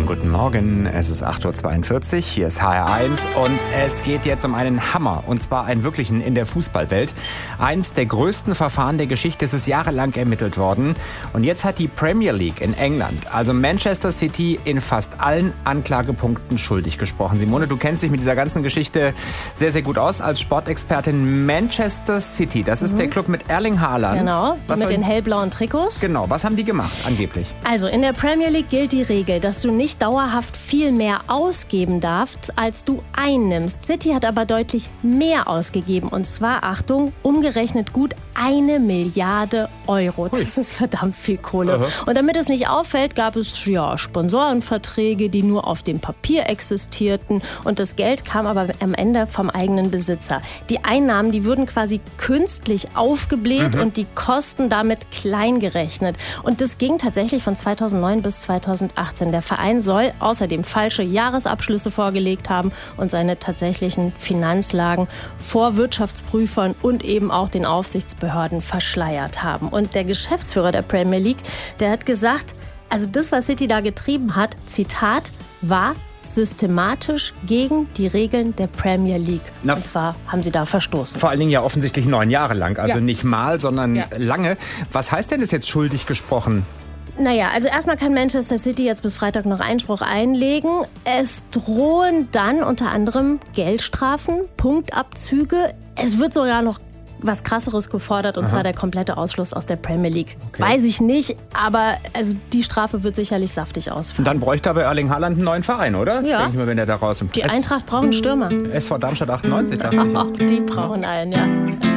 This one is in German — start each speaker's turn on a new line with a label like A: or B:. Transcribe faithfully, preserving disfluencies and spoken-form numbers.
A: guten Morgen, es ist acht Uhr zweiundvierzig, hier ist H R eins und es geht jetzt um einen Hammer, und zwar einen wirklichen in der Fußballwelt. Eins der größten Verfahren der Geschichte, es ist jahrelang ermittelt worden und jetzt hat die Premier League in England, also Manchester City, in fast allen Anklagepunkten schuldig gesprochen. Simone, du kennst dich mit dieser ganzen Geschichte sehr, sehr gut aus als Sportexpertin. Manchester City, das ist mhm. der Club mit Erling Haaland.
B: Genau, die
A: was
B: mit
A: soll...
B: den hellblauen Trikots.
A: Genau, was haben die gemacht angeblich?
B: Also in der Premier League gilt die Regel, dass du nicht dauerhaft viel mehr ausgeben darfst, als du einnimmst. City hat aber deutlich mehr ausgegeben. Und zwar, Achtung, umgerechnet gut eine Milliarde Euro. Das ist verdammt viel Kohle. Aha. Und damit es nicht auffällt, gab es ja Sponsorenverträge, die nur auf dem Papier existierten. Und das Geld kam aber am Ende vom eigenen Besitzer. Die Einnahmen, die würden quasi künstlich aufgebläht mhm. und die Kosten damit klein gerechnet. Und das ging tatsächlich von zweitausendneun bis zweitausendachtzehn. Der Verein soll außerdem falsche Jahresabschlüsse vorgelegt haben und seine tatsächlichen Finanzlagen vor Wirtschaftsprüfern und eben auch den Aufsichtsbehörden verschleiert haben. Und der Geschäftsführer der Premier League, der hat gesagt, also das, was City da getrieben hat, Zitat, war systematisch gegen die Regeln der Premier League. Na, und zwar haben sie da verstoßen.
A: Vor allen Dingen ja offensichtlich neun Jahre lang. Also ja. nicht mal, sondern ja. lange. Was heißt denn das jetzt schuldig gesprochen?
B: Naja, also erstmal kann Manchester City jetzt bis Freitag noch Einspruch einlegen. Es drohen dann unter anderem Geldstrafen, Punktabzüge. Es wird sogar noch was Krasseres gefordert, und Aha. zwar der komplette Ausschluss aus der Premier League. Okay. Weiß ich nicht, aber also die Strafe wird sicherlich saftig ausfallen.
A: Und dann bräuchte aber Erling Haaland einen neuen Verein, oder?
B: Ja.
A: Denke ich mal, wenn er da raus...
B: Die Eintracht braucht einen Stürmer.
A: S V Darmstadt achtundneunzig, dachte ich.
B: Die brauchen einen, ja.